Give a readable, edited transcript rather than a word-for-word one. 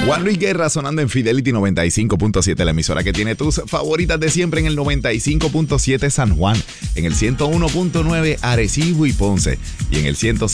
Juan Luis Guerra sonando en Fidelity 95.7, la emisora que tiene tus favoritas de siempre, en el 95.7 San Juan, en el 101.9 Arecibo y Ponce y en el 105